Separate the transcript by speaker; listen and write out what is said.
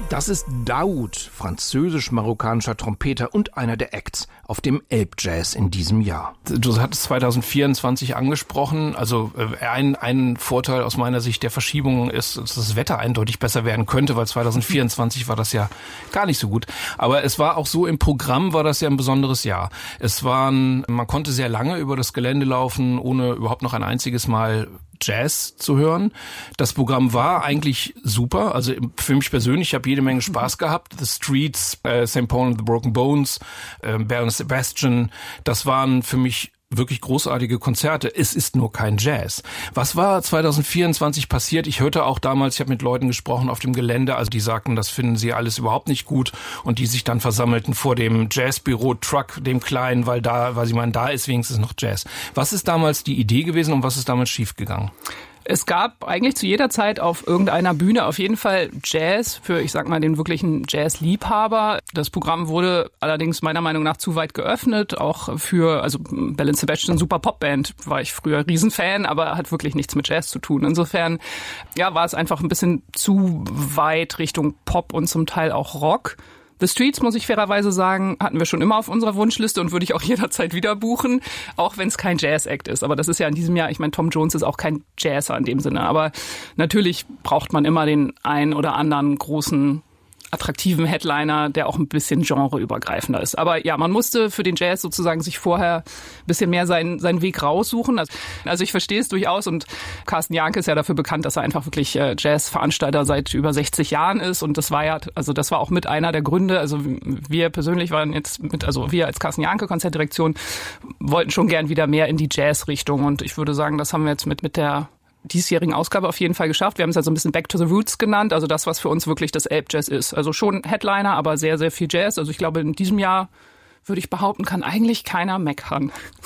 Speaker 1: Das ist Daoud, französisch-marokkanischer Trompeter und einer der Acts auf dem Elbjazz in diesem Jahr. Du hattest 2024 angesprochen. Also ein Vorteil aus meiner Sicht der Verschiebung ist, dass das Wetter eindeutig besser werden könnte, weil 2024 war das ja gar nicht so gut. Aber es war auch so, im Programm war das ja ein besonderes Jahr. Man konnte sehr lange über das Gelände laufen, ohne überhaupt noch ein einziges Mal Jazz zu hören. Das Programm war eigentlich super. Also für mich persönlich, ich habe jede Menge Spaß gehabt. The Streets, St. Paul and the Broken Bones, Baron Sebastian, das waren für mich wirklich großartige Konzerte. Es ist nur kein Jazz. Was war 2024 passiert? Ich hörte auch damals, ich habe mit Leuten gesprochen auf dem Gelände, also die sagten, das finden sie alles überhaupt nicht gut und die sich dann versammelten vor dem Jazzbüro Truck, dem kleinen, weil sie meinen, da ist wenigstens noch Jazz. Was ist damals die Idee gewesen und was ist damals schiefgegangen?
Speaker 2: Es gab eigentlich zu jeder Zeit auf irgendeiner Bühne auf jeden Fall Jazz für, ich sag mal, den wirklichen Jazz-Liebhaber. Das Programm wurde allerdings meiner Meinung nach zu weit geöffnet, auch also Baron Sebastian, super Popband, war ich früher Riesenfan, aber hat wirklich nichts mit Jazz zu tun. Insofern, ja, war es einfach ein bisschen zu weit Richtung Pop und zum Teil auch Rock. The Streets, muss ich fairerweise sagen, hatten wir schon immer auf unserer Wunschliste und würde ich auch jederzeit wieder buchen, auch wenn es kein Jazz-Act ist. Aber das ist ja in diesem Jahr, ich meine, Tom Jones ist auch kein Jazzer in dem Sinne. Aber natürlich braucht man immer den einen oder anderen großen, attraktiven Headliner, der auch ein bisschen genreübergreifender ist. Aber ja, man musste für den Jazz sozusagen sich vorher ein bisschen mehr seinen Weg raussuchen. Also ich verstehe es durchaus und Carsten Jahnke ist ja dafür bekannt, dass er einfach wirklich Jazzveranstalter seit über 60 Jahren ist und das war auch mit einer der Gründe. Also wir persönlich waren wir als Carsten Jahnke Konzertdirektion wollten schon gern wieder mehr in die Jazz-Richtung und ich würde sagen, das haben wir jetzt mit der diesjährigen Ausgabe auf jeden Fall geschafft. Wir haben es also ein bisschen Back to the Roots genannt, also das, was für uns wirklich das Elbjazz ist. Also schon Headliner, aber sehr, sehr viel Jazz. Also ich glaube, in diesem Jahr würde ich behaupten, kann eigentlich keiner meckern.